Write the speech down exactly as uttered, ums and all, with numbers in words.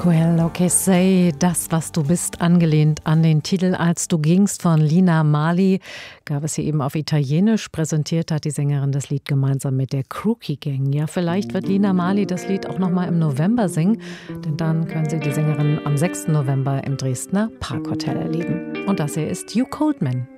Quello che sei, das, was du bist, angelehnt an den Titel Als du gingst von Lina Marley, gab es hier eben auf Italienisch. Präsentiert hat die Sängerin das Lied gemeinsam mit der Crookie Gang. Ja, vielleicht wird Lina Marley das Lied auch nochmal im November singen, denn dann können Sie die Sängerin am sechsten November im Dresdner Parkhotel erleben. Und das hier ist Hugh Coldman.